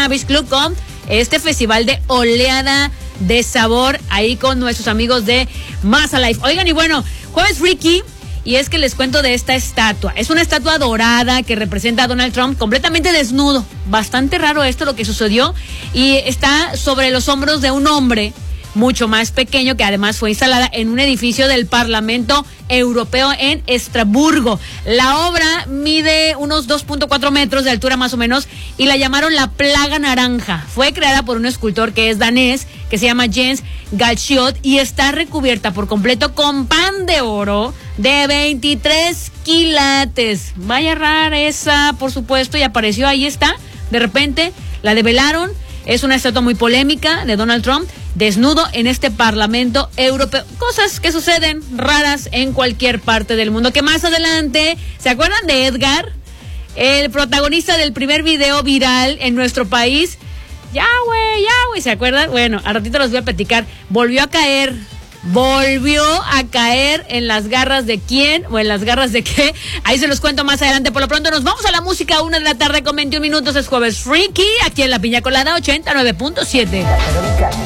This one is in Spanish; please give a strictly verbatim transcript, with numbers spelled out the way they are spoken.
Marina Beach Club con este festival de oleada de sabor ahí con nuestros amigos de Más Alive. Oigan, y bueno, jueves freaky. Y es que les cuento de esta estatua. Es una estatua dorada que representa a Donald Trump completamente desnudo. Bastante raro esto lo que sucedió. Y está sobre los hombros de un hombre mucho más pequeño que además fue instalada en un edificio del Parlamento Europeo en Estrasburgo. La obra mide unos dos punto cuatro metros de altura más o menos y la llamaron la Plaga Naranja. Fue creada por un escultor que es danés, que se llama Jens Galschiot, y está recubierta por completo con pan de oro de veintitrés quilates. Vaya rara esa, por supuesto, y apareció, ahí está, de repente la develaron. Es una estatua muy polémica de Donald Trump, desnudo en este Parlamento Europeo. Cosas que suceden raras en cualquier parte del mundo. Que más adelante, ¿se acuerdan de Edgar? El protagonista del primer video viral en nuestro país. Ya, güey, ya, güey, ¿se acuerdan? Bueno, a ratito los voy a platicar. Volvió a caer. Volvió a caer en las garras de quién o en las garras de qué. Ahí se los cuento más adelante. Por lo pronto nos vamos a la música, una de la tarde con veintiún minutos. Es jueves freaky aquí en La Piña Colada ochenta y nueve punto siete.